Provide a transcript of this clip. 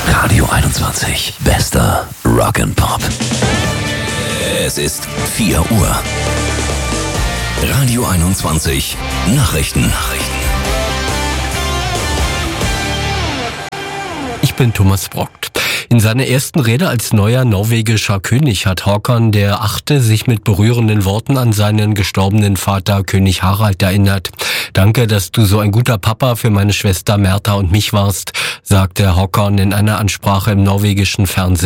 Radio 21. Bester Rock'n'Pop. Es ist 4 Uhr. Radio 21. Nachrichten. Ich bin Thomas Brockt. In seiner ersten Rede als neuer norwegischer König hat Håkon der Achte sich mit berührenden Worten an seinen gestorbenen Vater König Harald erinnert. Danke, dass du so ein guter Papa für meine Schwester Märtha und mich warst, sagte Håkon in einer Ansprache im norwegischen Fernsehen.